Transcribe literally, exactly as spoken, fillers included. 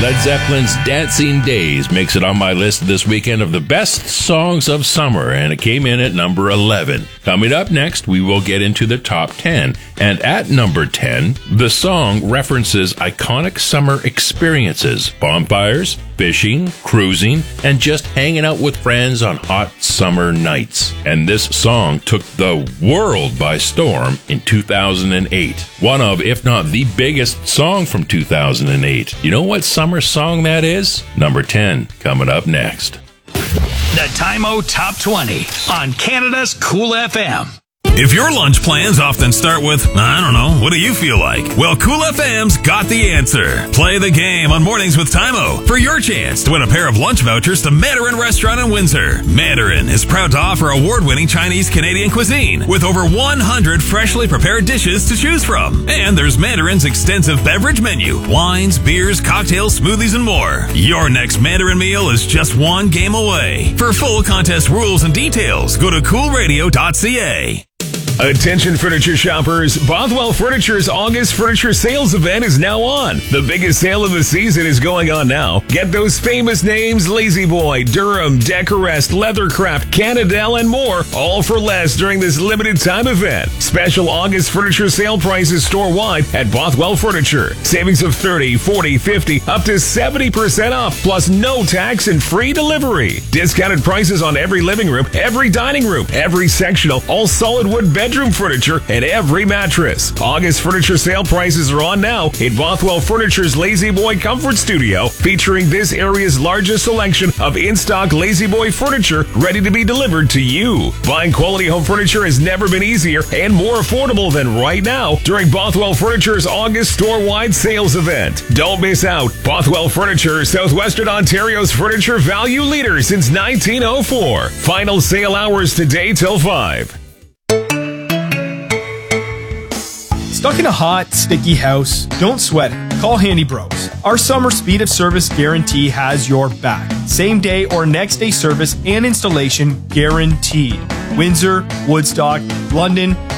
Led Zeppelin's Dancing Days makes it on my list this weekend of the best songs of summer, and it came in at number eleven. Coming up next, we will get into the top ten. And at number ten, the song references iconic summer experiences, bonfires, fishing, cruising, and just hanging out with friends on hot summer nights. And this song took the world by storm in two thousand eight. One of, if not the biggest song from two thousand eight. You know what summer song that is? Number ten, coming up next. The Time-O Top twenty on Canada's Cool F M. If your lunch plans often start with, I don't know, what do you feel like? Well, Cool F M's got the answer. Play the game on Mornings with Time-O for your chance to win a pair of lunch vouchers to Mandarin Restaurant in Windsor. Mandarin is proud to offer award-winning Chinese Canadian cuisine with over one hundred freshly prepared dishes to choose from. And there's Mandarin's extensive beverage menu, wines, beers, cocktails, smoothies, and more. Your next Mandarin meal is just one game away. For full contest rules and details, go to cool radio dot c a. Attention furniture shoppers, Bothwell Furniture's August Furniture Sales event is now on. The biggest sale of the season is going on now. Get those famous names, Lazy Boy, Durham, Decorest, Leathercraft, Canadell, and more, all for less during this limited time event. Special August Furniture Sale prices store-wide at Bothwell Furniture. Savings of thirty, forty, fifty, up to seventy percent off, plus no tax and free delivery. Discounted prices on every living room, every dining room, every sectional, all solid wood bed bedroom furniture, and every mattress. August Furniture Sale prices are on now in Bothwell Furniture's Lazy Boy Comfort Studio, featuring this area's largest selection of in-stock Lazy Boy furniture ready to be delivered to you. Buying quality home furniture has never been easier and more affordable than right now during Bothwell Furniture's August store-wide sales event. Don't miss out. Bothwell Furniture, Southwestern Ontario's furniture value leader since nineteen oh four. Final sale hours today till five. Stuck in a hot, sticky house? Don't sweat it. Call Handy Bros. Our summer speed of service guarantee has your back. Same day or next day service and installation guaranteed. Windsor, Woodstock, London,